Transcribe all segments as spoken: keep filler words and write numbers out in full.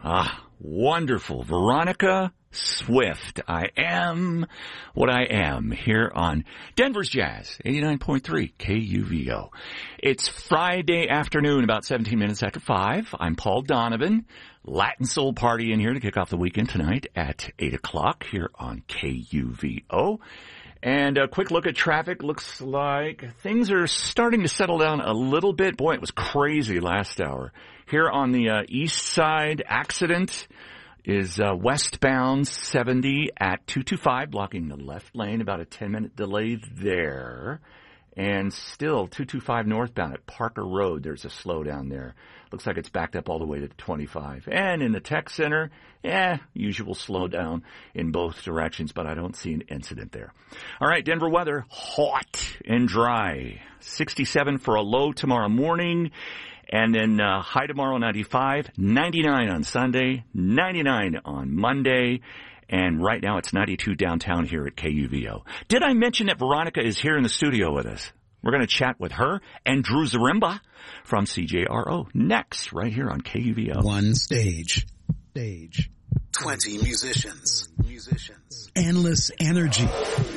Ah, wonderful. Veronica Swift. I am what I am here on Denver's Jazz, eighty-nine point three K U V O. It's Friday afternoon, about seventeen minutes after five. I'm Paul Donovan. Latin Soul Party in here to kick off the weekend tonight at eight o'clock here on K U V O. And a quick look at traffic. Looks like things are starting to settle down a little bit. Boy, it was crazy last hour. Here on the uh, east side, accident is uh, westbound seventy at two twenty-five, blocking the left lane. About a ten-minute delay there. And still, two twenty-five northbound at Parker Road, there's a slowdown there. Looks like it's backed up all the way to twenty-five. And in the tech center, eh, usual slowdown in both directions, but I don't see an incident there. All right, Denver weather, hot and dry. sixty-seven for a low tomorrow morning. And then uh, high tomorrow, ninety-five, ninety-nine on Sunday, ninety-nine on Monday. And right now it's ninety-two downtown here at K U V O. Did I mention that Veronica is here in the studio with us? We're going to chat with her and Drew Zaremba from C J R O next, right here on K U V O. One stage. Stage. twenty musicians. Musicians. Endless energy.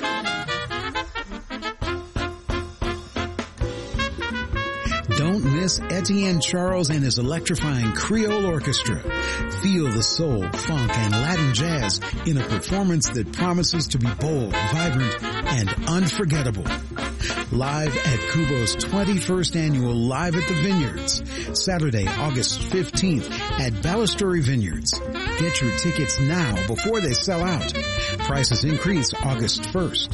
Don't miss Etienne Charles and his electrifying Creole Orchestra. Feel the soul, funk, and Latin jazz in a performance that promises to be bold, vibrant, and unforgettable. Live at Kubo's twenty-first annual Live at the Vineyards, Saturday, August fifteenth at Balustrade Vineyards. Get your tickets now before they sell out. Prices increase August first.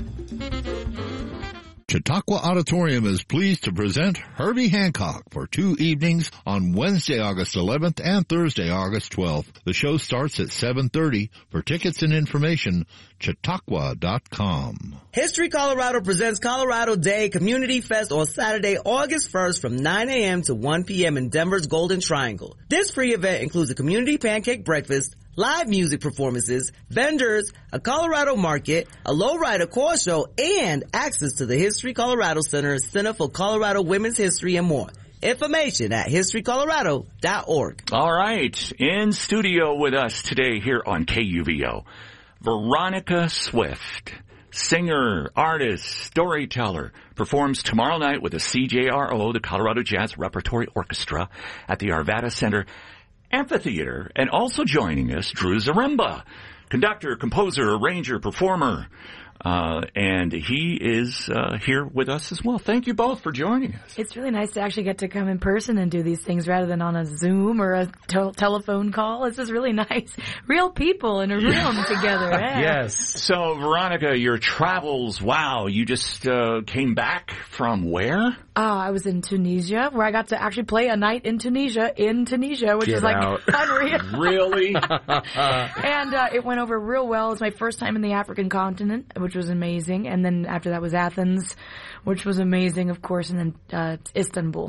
Chautauqua Auditorium is pleased to present Herbie Hancock for two evenings on Wednesday, August eleventh and Thursday, August twelfth. The show starts at seven thirty. For tickets and information, chautauqua dot com. History Colorado presents Colorado Day Community Fest on Saturday, August first from nine a.m. to one p.m. in Denver's Golden Triangle. This free event includes a community pancake breakfast, live music performances, vendors, a Colorado market, a lowrider core show, and access to the History Colorado Center, Center for Colorado Women's History, and more. Information at history colorado dot org. All right. In studio with us today here on K U V O, Veronica Swift, singer, artist, storyteller, performs tomorrow night with the C J R O, the Colorado Jazz Repertory Orchestra, at the Arvada Center Amphitheater. And also joining us, Drew Zaremba, conductor, composer, arranger, performer, uh, and he is uh, here with us as well. Thank you both for joining us. It's really nice to actually get to come in person and do these things rather than on a Zoom or a te- telephone call. This is really nice. Real people in a room together. Yeah. Yes. So, Veronica, your travels, wow, you just uh, came back from where? Oh, I was in Tunisia, where I got to actually play a night in Tunisia, in Tunisia, which Get is like out. unreal. Really? And uh, it went over real well. It's my first time in the African continent, which was amazing. And then after that was Athens, which was amazing, of course, and then uh, Istanbul.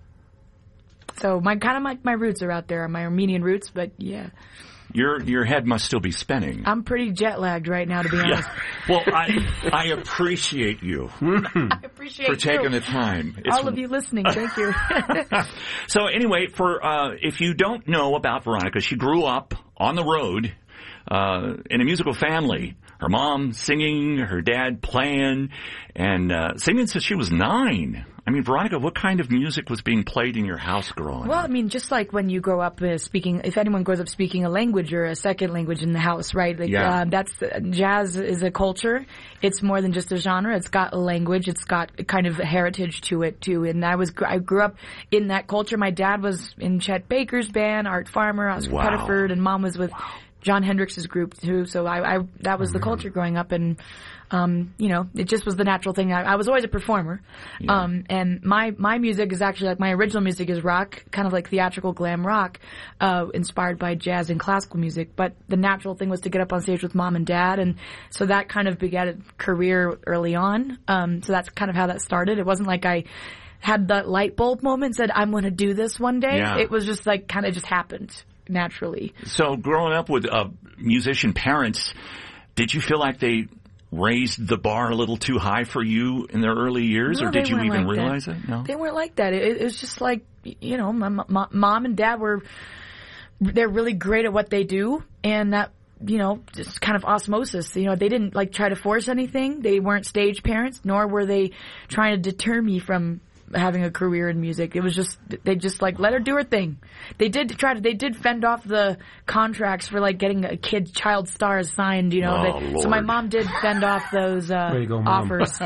So my kind of my, my roots are out there, my Armenian roots, but yeah. Your your head must still be spinning. I'm pretty jet lagged right now, to be honest. Yeah. Well, I I appreciate you I appreciate for taking you. the time. It's, All of you listening, thank you. So anyway, for uh, if you don't know about Veronica, she grew up on the road uh, in a musical family. Her mom singing, her dad playing, and uh, singing since she was nine. I mean, Veronica, what kind of music was being played in your house growing Well, up? I mean, just like when you grow up uh, speaking, if anyone grows up speaking a language or a second language in the house, right? Like, Yeah. uh, that's, uh, jazz is a culture. It's more than just a genre. It's got a language. It's got a kind of a heritage to it, too. And I was, I grew up in that culture. My dad was in Chet Baker's band, Art Farmer, Oscar Wow. Pettiford, and mom was with John Hendrix's group, too. So I, I that was the culture growing up, and Um, you know, it just was the natural thing. I, I was always a performer. Yeah. Um, and my, my music is actually like, my original music is rock, kind of like theatrical glam rock, uh, inspired by jazz and classical music. But the natural thing was to get up on stage with mom and dad. And so that kind of began a career early on. Um, so that's kind of how that started. It wasn't like I had that light bulb moment and said, I'm going to do this one day. Yeah. It was just like, kind of just happened naturally. So growing up with uh, musician parents, did you feel like they raised the bar a little too high for you in their early years, No, or did they you weren't even like realize that. that? No, they weren't like that. It, it was just like, you know, my, my mom and dad were they're really great at what they do, and that, you know, just kind of osmosis. You know, they didn't like try to force anything. They weren't stage parents, nor were they trying to deter me from having a career in music. It was just, they just like let her do her thing. They did try to, they did fend off the contracts for like getting a kid child stars signed, you know. Oh, they, Lord. so my mom did fend off those uh, Way to go, Mom. offers.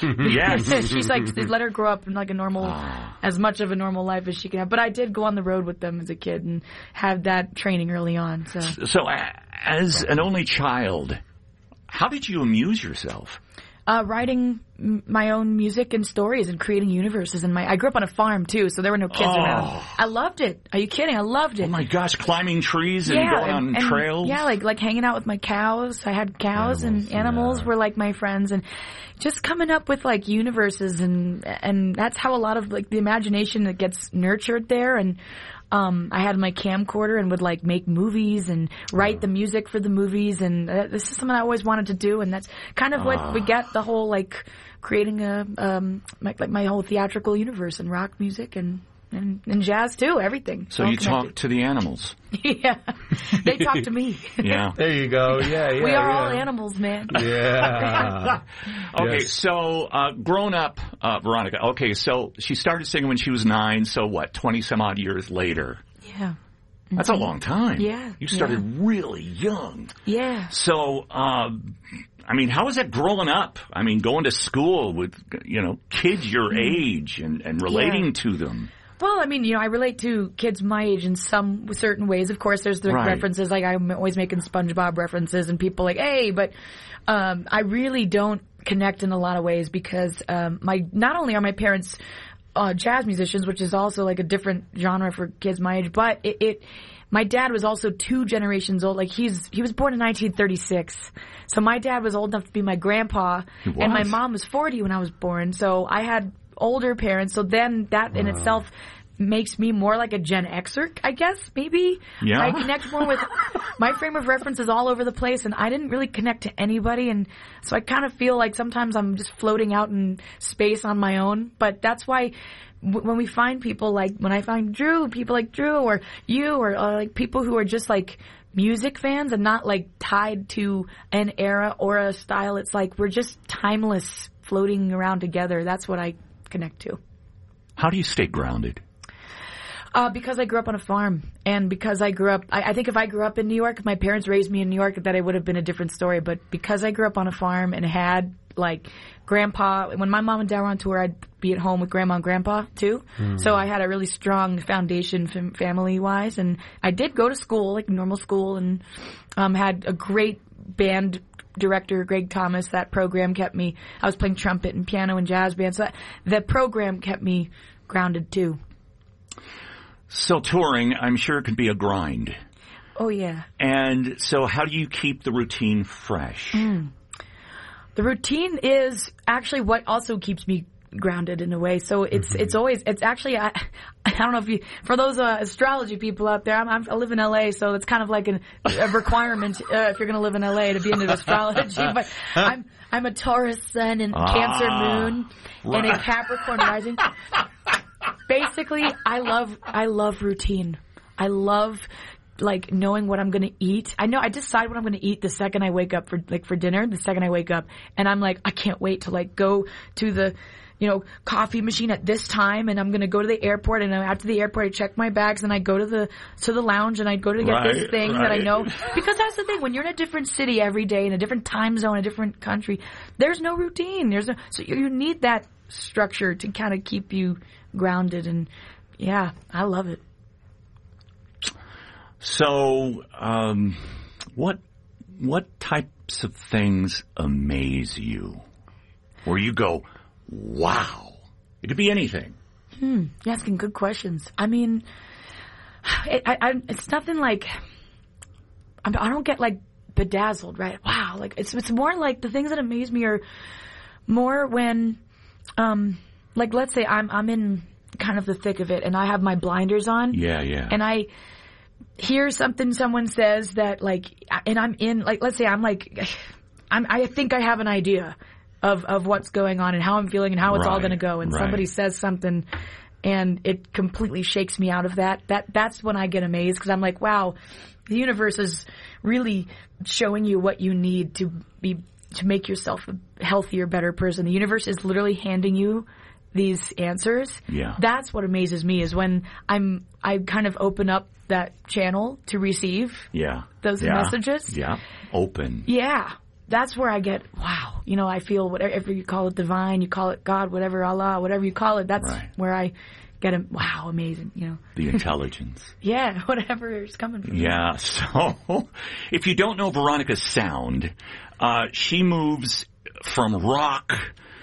Yes. She's like, they let her grow up in like a normal, Ah. as much of a normal life as she can have. But I did go on the road with them as a kid and have that training early on. So, So, uh, as an only child, how did you amuse yourself? uh, writing m- my own music and stories and creating universes. And my, I grew up on a farm too, so there were no kids Oh. around. I loved it. Are you kidding? I loved it. Oh my gosh, climbing trees and going on and- and, trails? Yeah, like like hanging out with my cows. I had cows, and animals were like my friends, and just coming up with like universes, and and that's how a lot of like the imagination that gets nurtured there. And um, I had my camcorder and would like make movies and write the music for the movies, and uh, this is something I always wanted to do, and that's kind of what we get the whole like creating a um like, like my whole theatrical universe and rock music and. And, and jazz too, everything. So All you connected. talk to the animals. Yeah, they talk to me. Yeah. There you go. Yeah, yeah. we are yeah. all animals, man. Yeah. Okay, Yes. so uh, grown up, uh, Veronica. Okay, so she started singing when she was nine. So what? Twenty some odd years later. Yeah, That's a long time. Yeah, You started really young. yeah. So, uh, I mean, how was that growing up? I mean, going to school with, you know, kids your age and, and relating Yeah. to them. Well, I mean, you know, I relate to kids my age in some certain ways. Of course, there's the Right. references, like I'm always making SpongeBob references, and people like, hey, but um, I really don't connect in a lot of ways because um, my not only are my parents uh, jazz musicians, which is also like a different genre for kids my age, but it. it my dad was also two generations old. Like he's he was born in nineteen thirty-six, so my dad was old enough to be my grandpa, He and my was? mom was forty when I was born. So I had older parents. So then that in itself makes me more like a Gen Xer, I guess, maybe. Yeah. I connect more with my frame of reference is all over the place, and I didn't really connect to anybody, and so I kind of feel like sometimes I'm just floating out in space on my own. But that's why w- when we find people like, when I find Drew, people like Drew or you or uh, like people who are just like music fans and not like tied to an era or a style, it's like we're just timeless floating around together. That's what I connect to. How do you stay grounded? Uh, because I grew up on a farm, and because I grew up, I, I think if I grew up in New York, if my parents raised me in New York, that it would have been a different story. But because I grew up on a farm and had like grandpa, when my mom and dad were on tour, I'd be at home with grandma and grandpa too. So I had a really strong foundation fam- family wise, and I did go to school, like normal school, and um, had a great band director, Greg Thomas. That program kept me, I was playing trumpet and piano and jazz band, so that, that program kept me grounded too. So touring, I'm sure it can be a grind. Oh yeah. And so how do you keep the routine fresh? The routine is actually what also keeps me grounded in a way. So it's it's always it's actually I I don't know if you for those uh, astrology people out there. I'm, I'm I live in L A, so it's kind of like an, a requirement uh, if you're going to live in L A to be into astrology. But I'm I'm a Taurus sun and Ah, Cancer moon and a right. Capricorn rising. Basically, I love I love routine. I love like knowing what I'm going to eat. I know I decide what I'm going to eat the second I wake up for like for dinner, the second I wake up. And I'm like, I can't wait to like go to the, you know, coffee machine at this time, and I'm going to go to the airport, and after the airport I check my bags and I go to the to the lounge and I go to get this Right, thing that I right. know. Because that's the thing, when you're in a different city every day, in a different time zone, a different country, there's no routine. There's no, so you, you need that structure to kind of keep you grounded, and yeah, I love it. So, um, what what types of things amaze you? Where you go, wow. It could be anything. You're asking good questions. I mean, it, I, I, it's nothing like, I I don't get like bedazzled, right? Wow. Like it's, it's more like the things that amaze me are more when, um, like let's say I'm, I'm in kind of the thick of it and I have my blinders on. Yeah, yeah. And I hear something someone says that like, and I'm in, like, let's say I'm like, I'm, I think I have an idea of, of what's going on and how I'm feeling and how it's all Right, going to go. And right. somebody says something and it completely shakes me out of that. That that's when I get amazed because I'm like, wow, the universe is really showing you what you need to be to make yourself a healthier, better person. The universe is literally handing you these answers. Yeah. That's what amazes me is when I'm I kind of open up that channel to receive Yeah. those yeah. messages. Yeah. Open. Yeah. That's where I get, wow, you know, I feel whatever you call it, divine, you call it God, whatever, Allah, whatever you call it, that's Right. where I get a, wow, amazing, you know. The intelligence. Yeah, whatever is coming from you. Yeah. So if you don't know Veronica's sound, uh, she moves from rock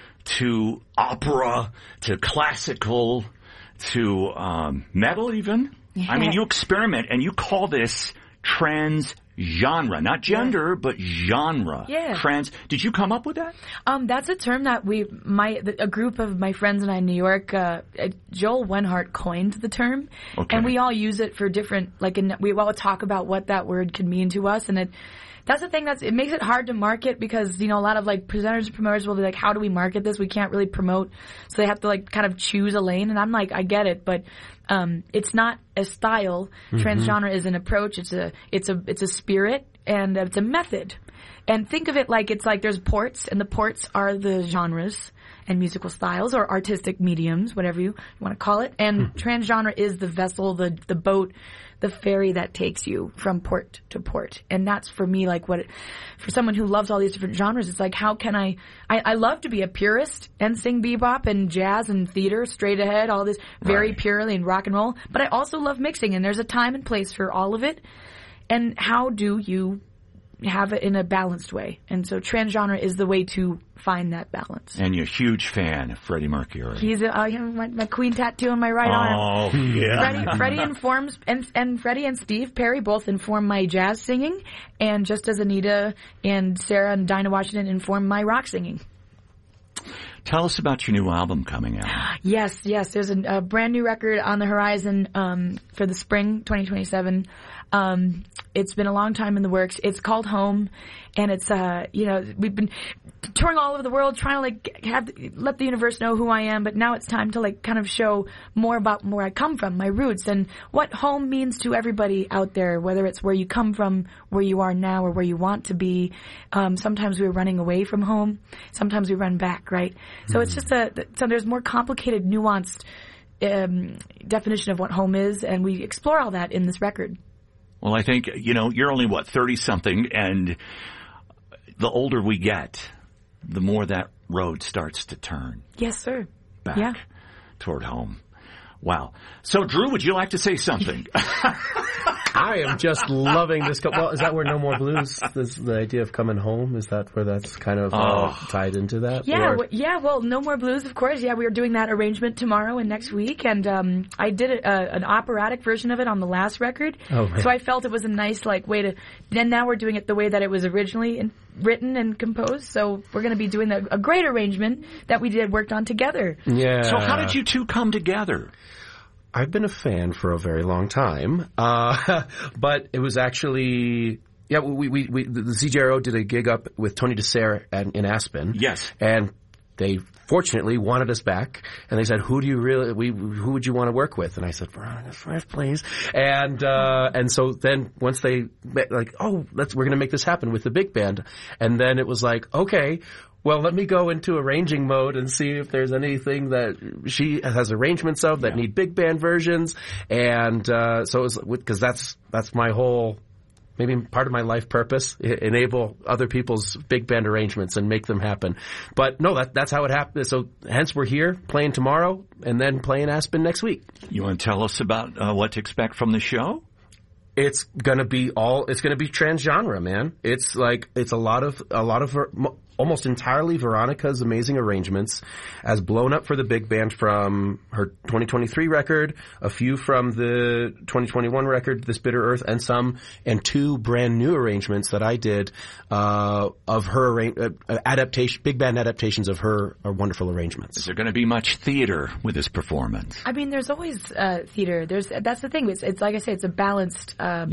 to opera to classical to um, metal even. Yeah. I mean, you experiment and you call this trans genre, not gender, but genre. Yeah. Trans. Did you come up with that? Um, that's a term that we, my, a group of my friends and I in New York, uh, Joel Wenhart coined the term. Okay. And we all use it for different, like, in, we all talk about what that word can mean to us. And it, that's the thing that's, it makes it hard to market because, you know, a lot of like presenters and promoters will be like, how do we market this? We can't really promote. So they have to like kind of choose a lane. And I'm like, I get it, but, um, it's not a style. Mm-hmm. Transgenre is an approach. It's a, it's a, it's a spirit and it's a method. And think of it like it's like there's ports and the ports are the genres and musical styles or artistic mediums, whatever you want to call it. And transgenre is the vessel, the the boat, the ferry that takes you from port to port. And that's for me like what, it, for someone who loves all these different genres, it's like how can I, I, I love to be a purist and sing bebop and jazz and theater straight ahead, all this very Right. purely and rock and roll. But I also love mixing and there's a time and place for all of it. And how do you have it in a balanced way? And so transgenre is the way to find that balance. And you're a huge fan of Freddie Mercury. He's a, uh, you know, my, my Queen tattoo on my right arm. Oh, yeah. Freddie, Freddie informs, and, and Freddie and Steve Perry both inform my jazz singing, and just as Anita and Sarah and Dinah Washington inform my rock singing. Tell us about your new album coming out. Yes, yes. There's a, a brand new record on the horizon um, for the spring twenty twenty-seven. Um, it's been a long time in the works. It's called Home, and it's uh, you know, we've been touring all over the world trying to like have let the universe know who I am, but now it's time to like kind of show more about where I come from, my roots, and what home means to everybody out there, whether it's where you come from, where you are now, or where you want to be. Um, sometimes we're running away from home. Sometimes we run back, right? So it's just a, so there's more complicated, nuanced um, definition of what home is, and we explore all that in this record. Well, I think, you know, you're only, what, thirty-something, and the older we get, the more that road starts to turn Yes, sir. back Yeah. toward home. Wow. So, Drew, would you like to say something? I am just loving this. Co- well, is that where No More Blues, is the idea of coming home, is that where that's kind of uh, Oh. tied into that? Yeah, Or- w- yeah. Well, No More Blues, of course. Yeah, we are doing that arrangement tomorrow and next week, and um, I did a, a, an operatic version of it on the last record. Oh, right. So I felt it was a nice like way to. Then now we're doing it the way that it was originally in, written and composed. So we're going to be doing the, a great arrangement that we did worked on together. Yeah. So how did you two come together? I've been a fan for a very long time, uh, but it was actually yeah. We we, we the C J R O did a gig up with Tony DeSere at, in Aspen. Yes. and they fortunately wanted us back, and they said, "Who do you really? We who would you want to work with?" And I said, "Veronica Swift, please." And uh, and so then once they like, "Oh, let's we're going to make this happen with the big band," and then it was like, "Okay." Well, let me go into arranging mode and see if there's anything that she has arrangements of that Yeah. need big band versions. And uh, so it's because that's that's my whole, maybe part of my life purpose, I- enable other people's big band arrangements and make them happen. But no, that that's how it happened. So hence we're here playing tomorrow and then playing Aspen next week. You want to tell us about uh, what to expect from the show? It's gonna be all. It's gonna be transgenre, man. It's like it's a lot of a lot of her, mo- almost entirely Veronica's amazing arrangements, as blown up for the big band from her twenty twenty-three record, a few from the twenty twenty-one record, This Bitter Earth, and some and two brand new arrangements that I did uh, of her arra- uh, adaptation, big band adaptations of her uh, wonderful arrangements. Is there going to be much theater with this performance? I mean, there's always uh, theater. There's that's the thing. It's, it's like I say, it's a balanced um, Yeah.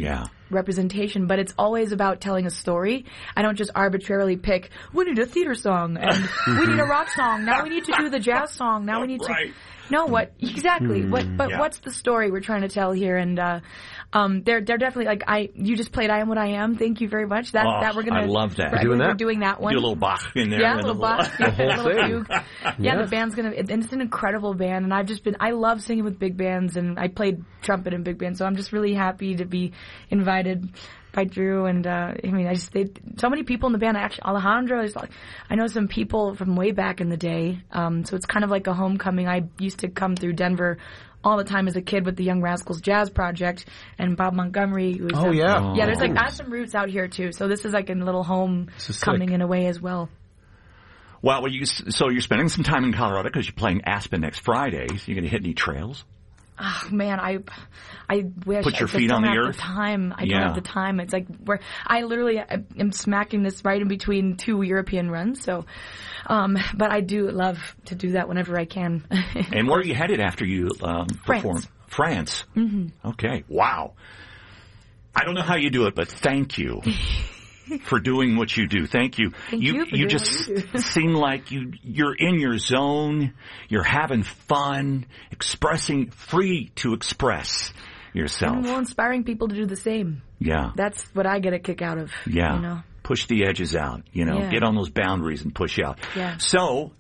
representation, but it's always about telling a story. I don't just arbitrarily pick, we need a theater song, and we need a rock song, now we need to do the jazz song, now we need Right. to... No, what exactly? Mm, what? But yeah. what's the story we're trying to tell here? And uh, um, they're they're definitely like I. You just played "I Am What I Am." Thank you very much. That Oh, that we're gonna. I love that. We're Doing we're that? doing that one. Do a little Bach in there. Yeah, and a little Bach, The whole a little thing. fugue. Yeah, Yeah. the band's gonna. It, and it's an incredible band, and I've just been. I love singing with big bands, and I played trumpet in big bands, so I'm just really happy to be invited by Drew. And uh, I mean, I just they, so many people in the band. I actually Alejandro. There's like, I know some people from way back in the day, um, so it's kind of like a homecoming. I used to come through Denver all the time as a kid with the Young Rascals Jazz Project and Bob Montgomery. Who was Oh, um, yeah. yeah. There's like Oh. I have some roots out here too, so this is like a little home is coming sick. in a way as well. Well, well, you, so you're spending some time in Colorado because you're playing Aspen next Friday. So you're going to hit any trails? Oh, man, I, I wish Put your I just feet on don't the have earth? The time, I Yeah. don't have the time. It's like we're, I literally am smacking this right in between two European runs. So, um, but I do love to do that whenever I can. And where are you headed after you um, France. perform? France. Mm-hmm. Okay. Wow. I don't know how you do it, but thank you for doing what you do. Thank you. Thank you you for you doing just what you do. seem like you you're in your zone. You're having fun, expressing, free to express yourself. And well, inspiring people to do the same. Yeah. That's what I get a kick out of. Yeah. You know. Push the edges out, you know, Yeah. get on those boundaries and push out. Yeah. So,